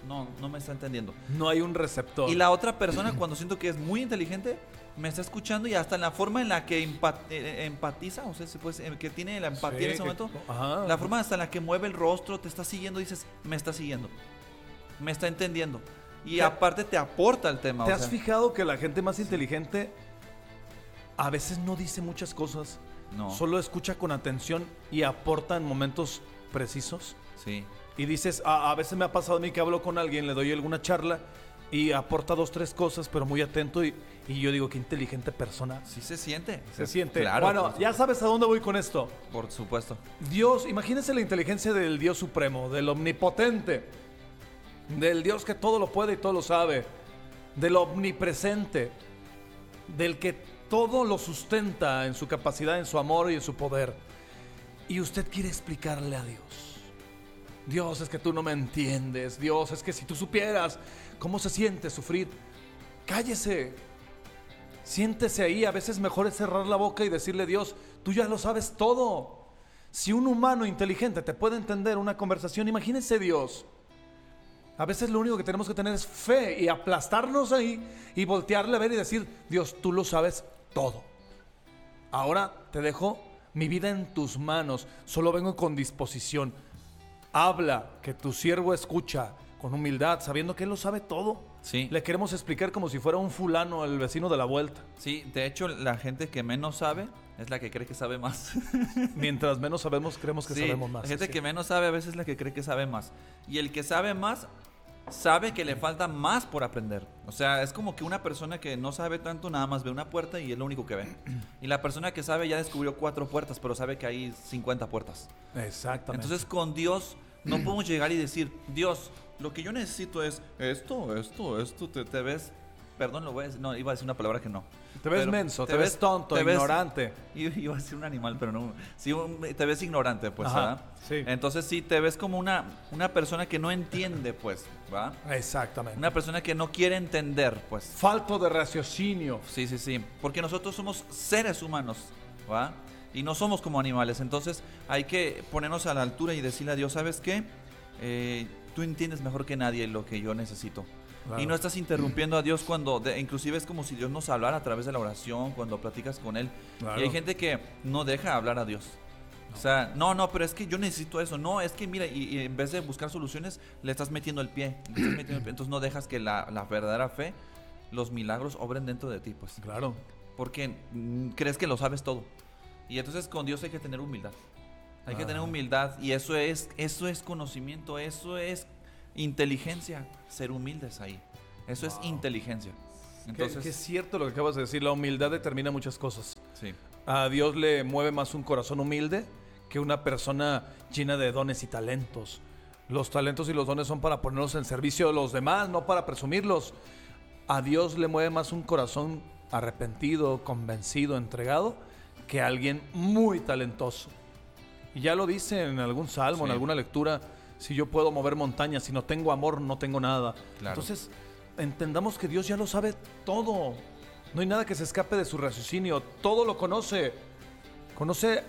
no me está entendiendo. No hay un receptor. Y la otra persona, cuando siento que es muy inteligente, me está escuchando y hasta en la forma en la que empatiza, o sea, que tiene la empatía Sí, en ese momento, ajá. la forma hasta en la que mueve el rostro, te está siguiendo, dices, me está siguiendo, me está entendiendo. Y aparte te aporta el tema. ¿Te has fijado que la gente más inteligente a veces no dice muchas cosas? No. Solo escucha con atención y aporta en momentos precisos. Sí. Y dices, a veces me ha pasado a mí que hablo con alguien, le doy alguna charla y aporta 2, 3 cosas, pero muy atento y yo digo, qué inteligente persona. Sí se siente. Se siente. Claro. Bueno, ya sabes a dónde voy con esto. Por supuesto. Dios, imagínense la inteligencia del Dios supremo, del omnipotente, del Dios que todo lo puede y todo lo sabe, del omnipresente, del que todo lo sustenta en su capacidad, en su amor y en su poder. Y usted quiere explicarle a Dios. Dios, es que tú no me entiendes. Dios, es que si tú supieras cómo se siente sufrir, cállese. Siéntese ahí. A veces mejor es cerrar la boca y decirle, Dios, tú ya lo sabes todo. Si un humano inteligente te puede entender una conversación, imagínese Dios. A veces lo único que tenemos que tener es fe y aplastarnos ahí y voltearle a ver y decir, Dios, tú lo sabes todo. Ahora te dejo mi vida en tus manos. Solo vengo con disposición. Habla, que tu siervo escucha con humildad, sabiendo que Él lo sabe todo. Sí. Le queremos explicar como si fuera un fulano, el vecino de la vuelta. Sí, de hecho, la gente que menos sabe es la que cree que sabe más. Mientras menos sabemos, creemos que Sí, sabemos más. la gente Sí. que menos sabe a veces es la que cree que sabe más. Y el que sabe más, sabe que le falta más por aprender. O sea, es como que una persona que no sabe tanto nada más ve una puerta y es lo único que ve. Y la persona que sabe ya descubrió 4 puertas, pero sabe que hay 50 puertas. Exactamente. Entonces con Dios no podemos llegar y decir, Dios, lo que yo necesito es esto, te ves, perdón, lo voy a decir, no, iba a decir una palabra que no. te ves Pero menso, te ves tonto, te ves- ignorante. Iba a decir un animal, pero no. Sí, te ves ignorante, pues, Ajá, ¿verdad? sí. Entonces sí, te ves como una persona que no entiende, pues, ¿va? Exactamente. Una persona que no quiere entender, pues. Falto de raciocinio. Sí, sí, sí. Porque nosotros somos seres humanos, ¿va? Y no somos como animales. Entonces hay que ponernos a la altura y decirle a Dios, ¿sabes qué? Tú entiendes mejor que nadie lo que yo necesito. Claro. Y no estás interrumpiendo a Dios cuando, inclusive es como si Dios nos hablara a través de la oración, cuando platicas con Él. Claro. Y hay gente que no deja hablar a Dios. O sea, no, pero es que yo necesito eso. No, es que mira, y en vez de buscar soluciones, le estás metiendo el pie. Entonces no dejas que la verdadera fe, los milagros obren dentro de ti, pues. Claro. Porque crees que lo sabes todo. Y entonces con Dios hay que tener humildad. Hay que tener humildad. Y eso es conocimiento, eso es inteligencia. Ser humildes ahí. Eso es inteligencia. Entonces, Que es cierto lo que acabas de decir. La humildad determina muchas cosas. sí. A Dios le mueve más un corazón humilde que una persona llena de dones y talentos. Los talentos y los dones son para ponerlos en servicio de los demás, no para presumirlos. A Dios le mueve más un corazón arrepentido, convencido, entregado, que alguien muy talentoso. Y ya lo dice en algún salmo, Sí. en alguna lectura, si yo puedo mover montañas, si no tengo amor, no tengo nada. Claro. Entonces, entendamos que Dios ya lo sabe todo. No hay nada que se escape de su raciocinio. Todo lo conoce. Conoce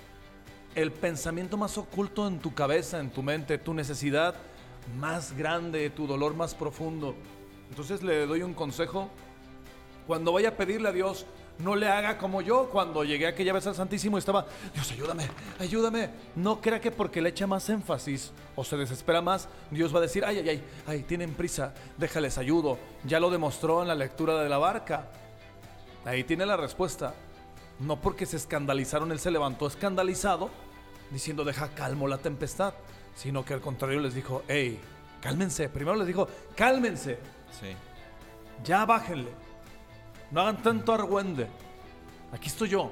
el pensamiento más oculto en tu cabeza, en tu mente, tu necesidad más grande, tu dolor más profundo. Entonces le doy un consejo. Cuando vaya a pedirle a Dios, no le haga como yo cuando llegué aquella vez al Santísimo y estaba, Dios, ayúdame, ayúdame. No crea que porque le echa más énfasis o se desespera más, Dios va a decir, ay, tienen prisa, déjales ayudo. Ya lo demostró en la lectura de la barca. Ahí tiene la respuesta. No porque se escandalizaron, él se levantó escandalizado, diciendo, deja calmo la tempestad, sino que al contrario les dijo, hey, cálmense. Primero les dijo, cálmense, Sí. ya bájenle, no hagan tanto argüende, aquí estoy yo.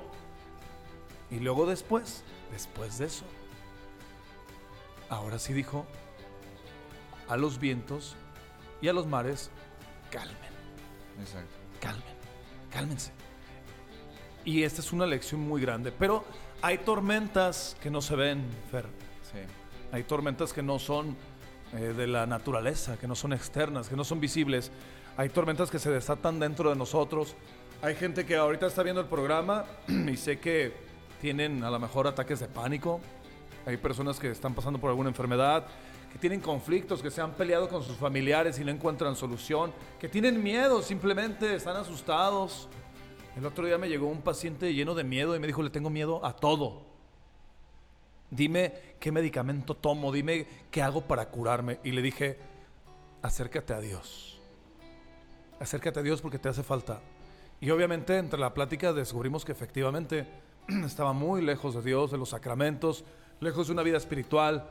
Y luego después de eso, ahora sí dijo a los vientos y a los mares, calmen, Exacto. cálmense. Y esta es una lección muy grande, pero hay tormentas que no se ven, Fer. Sí. Hay tormentas que no son de la naturaleza, que no son externas, que no son visibles. Hay tormentas que se desatan dentro de nosotros. Hay gente que ahorita está viendo el programa y sé que tienen a lo mejor ataques de pánico. Hay personas que están pasando por alguna enfermedad, que tienen conflictos, que se han peleado con sus familiares y no encuentran solución, que tienen miedo, simplemente están asustados. El otro día me llegó un paciente lleno de miedo y me dijo, le tengo miedo a todo. Dime qué medicamento tomo, dime qué hago para curarme. Y le dije, acércate a Dios. Acércate a Dios porque te hace falta. Y obviamente entre la plática descubrimos que efectivamente estaba muy lejos de Dios, de los sacramentos, lejos de una vida espiritual.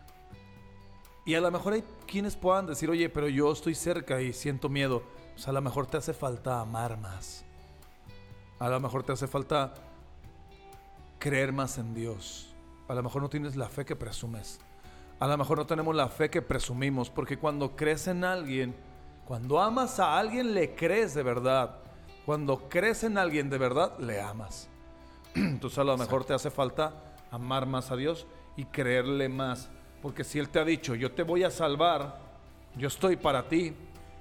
Y a lo mejor hay quienes puedan decir, oye, pero yo estoy cerca y siento miedo. Pues a lo mejor te hace falta amar más. A lo mejor te hace falta creer más en Dios. A lo mejor no tienes la fe que presumes. A lo mejor no tenemos la fe que presumimos, porque cuando crees en alguien, cuando amas a alguien, le crees de verdad. Cuando crees en alguien de verdad, le amas. Entonces a lo mejor te hace falta amar más a Dios y creerle más. Porque si Él te ha dicho, yo te voy a salvar, yo estoy para ti,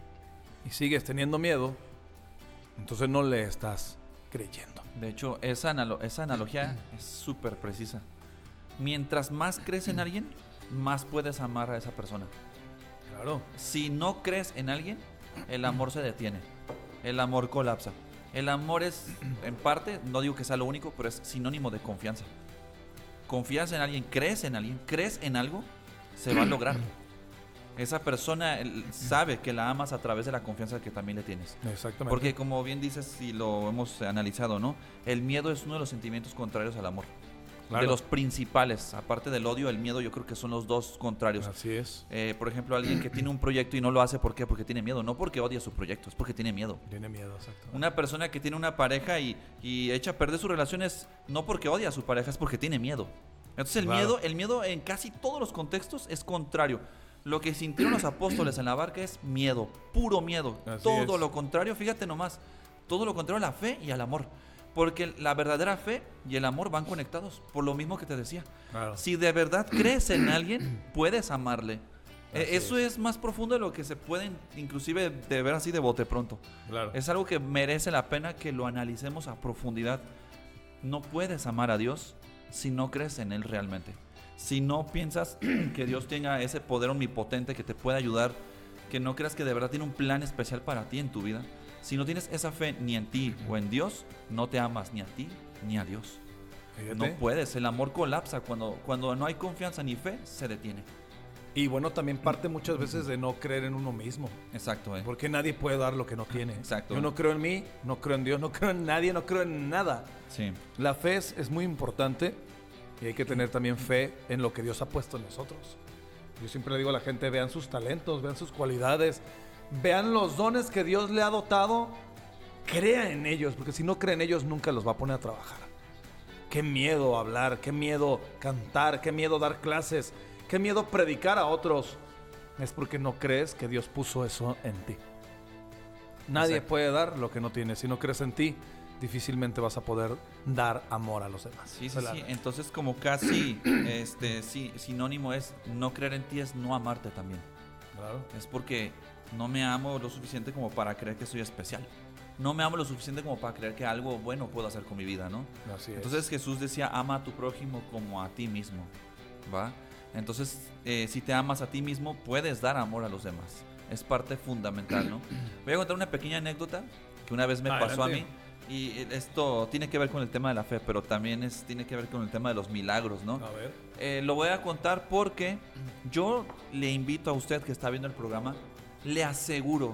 y sigues teniendo miedo, entonces no le estás creyendo. De hecho, esa analogía es súper precisa. Mientras más crees en alguien, más puedes amar a esa persona. Claro. Si no crees en alguien, el amor se detiene. El amor colapsa. El amor es, en parte, no digo que sea lo único, pero es sinónimo de confianza. Confías en alguien, crees en algo, se va a lograr. Esa persona sabe que la amas a través de la confianza que también le tienes. Exactamente. Porque como bien dices y lo hemos analizado, ¿no? El miedo es uno de los sentimientos contrarios al amor. Claro. De los principales, aparte del odio, el miedo yo creo que son los dos contrarios. Así es. Por ejemplo, alguien que tiene un proyecto y no lo hace, ¿por qué? Porque tiene miedo, no porque odia su proyecto, es porque tiene miedo. Tiene miedo, exacto. Una persona que tiene una pareja y echa a perder sus relaciones no porque odia a su pareja, es porque tiene miedo. Entonces el miedo en casi todos los contextos es contrario. Lo que sintieron los apóstoles en la barca es miedo, puro miedo. Así todo es. Lo contrario, fíjate nomás, todo lo contrario a la fe y al amor. Porque la verdadera fe y el amor van conectados, por lo mismo que te decía. Claro. Si de verdad crees en alguien, puedes amarle. Eso es más profundo de lo que se puede inclusive de ver así de bote pronto. Claro. Es algo que merece la pena que lo analicemos a profundidad. No puedes amar a Dios si no crees en Él realmente. Si no piensas que Dios tenga ese poder omnipotente que te puede ayudar, que no creas que de verdad tiene un plan especial para ti en tu vida. Si no tienes esa fe ni en ti o en Dios, no te amas ni a ti ni a Dios. Fíjate. No puedes, el amor colapsa. Cuando no hay confianza ni fe, se detiene. Y bueno, también parte muchas veces de no creer en uno mismo. Exacto. Porque nadie puede dar lo que no tiene. Exacto. Yo no creo en mí, no creo en Dios, no creo en nadie, no creo en nada. Sí. La fe es muy importante y hay que tener también fe en lo que Dios ha puesto en nosotros. Yo siempre le digo a la gente, vean sus talentos, vean sus cualidades, vean los dones que Dios le ha dotado, crea en ellos, porque si no cree en ellos nunca los va a poner a trabajar. Qué miedo hablar, qué miedo cantar, qué miedo dar clases, qué miedo predicar a otros. Es porque no crees que Dios puso eso en ti. Nadie Exacto. puede dar lo que no tiene. Si no crees en ti, difícilmente vas a poder dar amor a los demás. Sí. Entonces como casi sinónimo es no creer en ti, es no amarte también. Claro. Es porque no me amo lo suficiente como para creer que soy especial. No me amo lo suficiente como para creer que algo bueno puedo hacer con mi vida, ¿no? Así es. Entonces Jesús decía, ama a tu prójimo como a ti mismo, ¿va? Entonces, si te amas a ti mismo, puedes dar amor a los demás. Es parte fundamental, ¿no? Voy a contar una pequeña anécdota que una vez me pasó a mí. Y esto tiene que ver con el tema de la fe, pero también tiene que ver con el tema de los milagros, ¿no? A ver. Lo voy a contar porque yo le invito a usted que está viendo el programa, le aseguro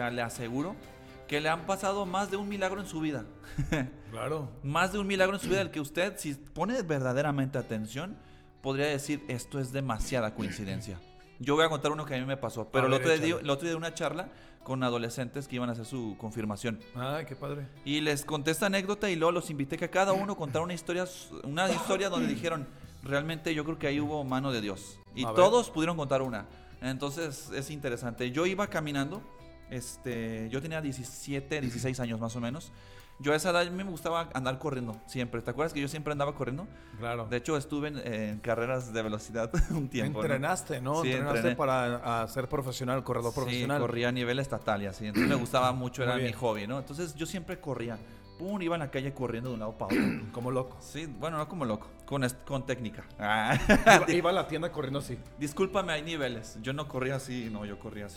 que le han pasado más de un milagro en su vida. Claro. Más de un milagro en su vida, el que usted, si pone verdaderamente atención, podría decir, esto es demasiada coincidencia. Yo voy a contar uno que a mí me pasó, pero el otro día de una charla con adolescentes que iban a hacer su confirmación. Ay, qué padre. Y les conté esta anécdota y luego los invité que cada uno contara una historia donde dijeron, realmente yo creo que ahí hubo mano de Dios. Y todos pudieron contar una. Entonces es interesante. Yo iba caminando, yo tenía 17, 16 años más o menos. Yo a esa edad me gustaba andar corriendo siempre. ¿Te acuerdas que yo siempre andaba corriendo? Claro. De hecho, estuve en carreras de velocidad un tiempo. Entrenaste, ¿no? Sí, entrenaste para ser profesional, corredor profesional. Sí, corría a nivel estatal y así. Entonces me gustaba mucho, era Muy mi bien. hobby, ¿no? Entonces yo siempre corría. pum, iba en la calle corriendo de un lado para otro. Como loco. Sí, bueno, no como loco, con técnica. Ah. Iba a la tienda corriendo así. Discúlpame, hay niveles. Yo no corría así, no, yo corría así.